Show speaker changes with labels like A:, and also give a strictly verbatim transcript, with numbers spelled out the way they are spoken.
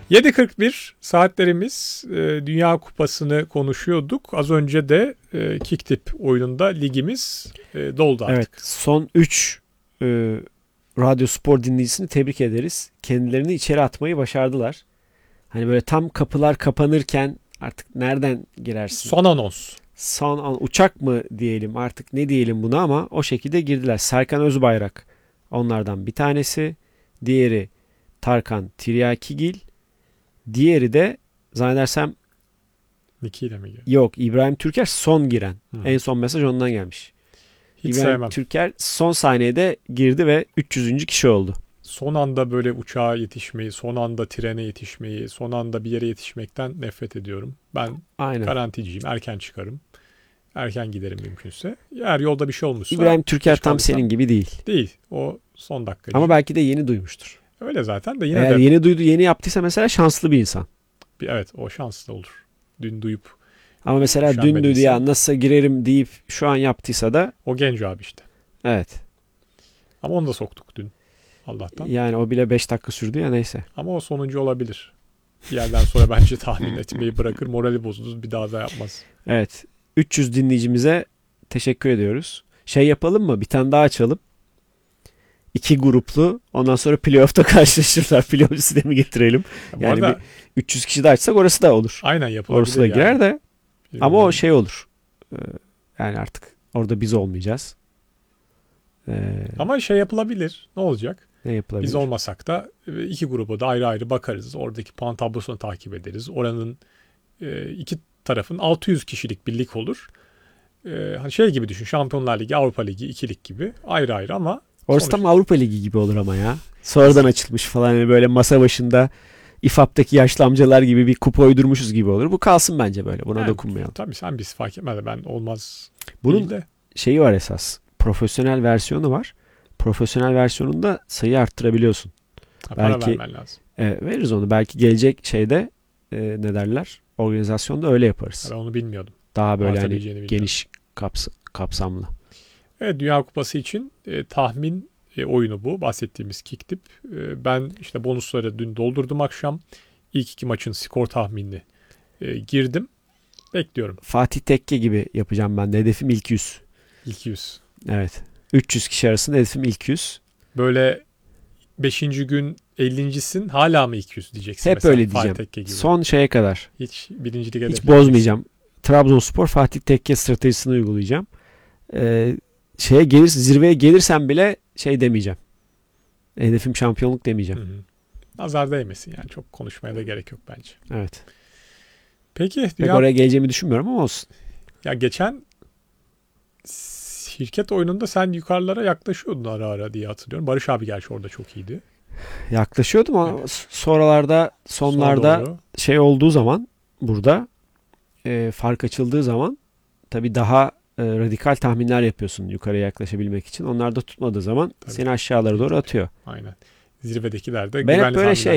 A: yedi kırk bir saatlerimiz, e, Dünya Kupası'nı konuşuyorduk. Az önce de e, Kicktip oyununda ligimiz e, doldu artık.
B: Evet, son üç e, Radyo Spor dinleyicisini tebrik ederiz. Kendilerini içeri atmayı başardılar. Hani böyle tam kapılar kapanırken artık nereden girersin?
A: Son anons.
B: Son an uçak mı diyelim artık ne diyelim buna, ama o şekilde girdiler. Serkan Özbayrak onlardan bir tanesi. Diğeri Tarkan Tiryakigil. Diğeri de zannedersem
A: Niki ile mi giriyor?
B: yok, İbrahim Türker son giren.
A: Hı.
B: En son mesaj ondan gelmiş.
A: Hiç
B: İbrahim
A: sevmem.
B: Türker son saniyede girdi ve üç yüzüncü kişi oldu.
A: Son anda böyle uçağa yetişmeyi, son anda trene yetişmeyi, son anda bir yere yetişmekten nefret ediyorum. Ben
B: Aynen.
A: garanticiyim. Erken çıkarım. Erken giderim mümkünse. Eğer yolda bir şey olmuşsa...
B: İbrahim Türker
A: geç
B: tam
A: kalırsam-
B: senin gibi değil.
A: Değil. O son dakikacı.
B: Ama belki de yeni duymuştur.
A: Öyle zaten de yine
B: Eğer
A: de...
B: yeni duydu, yeni yaptıysa mesela şanslı bir insan.
A: Bir- Evet, o şanslı olur. Dün duyup
B: Ama mesela dün duydu
A: Üşenmediyse-
B: ya nasılsa girerim deyip şu an yaptıysa da
A: o genç abi işte.
B: evet.
A: Ama onu da soktuk dün. Allah'tan.
B: Yani o bile beş dakika sürdü ya, neyse.
A: Ama o sonuncu olabilir. Bir yerden sonra bence tahmin etmeyi bırakır. Morali bozulur. Bir daha da yapmaz.
B: Evet. üç yüz dinleyicimize teşekkür ediyoruz. Şey yapalım mı? Bir tane daha açalım. İki gruplu. Ondan sonra playoff'ta karşılaşırlar. Playoff sistemi getirelim.
A: Bu
B: Yani
A: arada
B: bir üç yüz kişi de açsak orası da olur.
A: aynen yapılabilir.
B: Orası da
A: yani.
B: girer de.
A: Bir
B: Ama o
A: ondan-
B: şey olur. Ee, Yani artık orada biz olmayacağız. Ee,
A: Ama şey yapılabilir. Ne olacak?
B: ne yapılabilir?
A: Biz olmasak da e, iki gruba da ayrı ayrı bakarız. Oradaki puan tablosunu takip ederiz. Oranın e, iki tarafın altı yüz kişilik bir lig olur. E, hani şey gibi düşün. Şampiyonlar Ligi, Avrupa Ligi, iki lig gibi. Ayrı ayrı ama
B: Orası
A: sonuç-
B: tam Avrupa Ligi gibi olur ama ya. Sonradan açılmış falan. Yani böyle masa başında İFAP'taki yaşlı amcalar gibi bir kupa uydurmuşuz gibi olur. Bu kalsın bence böyle. Buna
A: Yani,
B: dokunmayalım.
A: tabii sen biz fark etmez. Ben olmaz
B: Bunun
A: değil de.
B: şeyi var esas. Profesyonel versiyonu var. Profesyonel versiyonunda sayı arttırabiliyorsun.
A: Ha, para
B: belki-
A: vermen lazım.
B: E, veririz onu. Belki gelecek şeyde e, ne derler? Organizasyonda öyle yaparız.
A: Ben onu bilmiyordum.
B: Daha böyle hani
A: Artabileceğini bilmiyordum.
B: geniş kaps- kapsamlı.
A: Evet, Dünya Kupası için e, tahmin e, oyunu bu. Bahsettiğimiz Kicktip. E, ben işte bonusları dün doldurdum akşam. İlk iki maçın skor tahminini e, girdim. Bekliyorum.
B: Fatih Tekke gibi yapacağım ben de. Hedefim ilk yüz.
A: İlk yüz.
B: Evet. üç yüz kişi arasında hedefim ilk yüz.
A: Böyle beşinci gün ellincisin hala mı ilk yüz diyeceksin.
B: Hep
A: mesela
B: öyle
A: Fatih
B: diyeceğim.
A: Tekke gibi.
B: Son şeye kadar.
A: Hiç birincilik
B: Hiç
A: hedefi
B: bozmayacağım. Trabzonspor Fatih Tekke stratejisini uygulayacağım. Ee, şeye gelir, zirveye gelirsem bile şey demeyeceğim. Hedefim şampiyonluk demeyeceğim.
A: Hı hı. Nazar değmesin yani. Çok konuşmaya da gerek yok bence.
B: Evet.
A: Peki
B: Pek
A: dünya...
B: oraya geleceğimi düşünmüyorum ama olsun.
A: Ya geçen şirket oyununda sen yukarılara yaklaşıyordun ara ara diye hatırlıyorum. Barış abi gerçi orada çok iyiydi.
B: Yaklaşıyordum ama sonralarda sonlarda
A: Sonra doğru.
B: şey olduğu zaman burada e, fark açıldığı zaman tabii daha e, radikal tahminler yapıyorsun yukarıya yaklaşabilmek için. Onlar da tutmadığı zaman
A: Tabii.
B: seni aşağılara doğru atıyor.
A: Aynen. Zirvedekiler de
B: Ben hep
A: güvenli
B: böyle
A: tahminler
B: şey